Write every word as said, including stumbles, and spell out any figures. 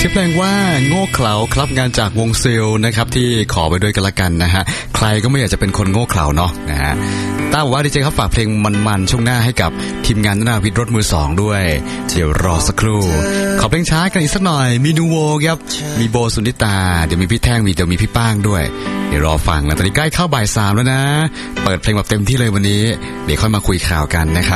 ชื่อเพลงว่าโง่เขลาครับงานจากวงซิลนะครับที่ขอไปด้วยกันละกันนะฮะใครก็ไม่อยากจะเป็นคนโง่เขลาเนาะนะฮะต้าบอกว่าดีเจครับฝากเพลงมันๆช่วงหน้าให้กับทีมงานนาวิทย์รถมือสองด้วยเดี๋ยวรอสักครู่ขอเพลงช้ากันอีกสักหน่อยมีนูโวครับมีโบสุนิตาเดี๋ยวมีพี่แท่งมีเดี๋ยวมีพี่ป้างด้วยเดี๋ยวรอฟังนะตอนนี้ใกล้เข้าบ่ายสามแล้วนะเปิดเพลงแบบเต็มที่เลยวันนี้เดี๋ยวค่อยมาคุยข่าวกันนะครับ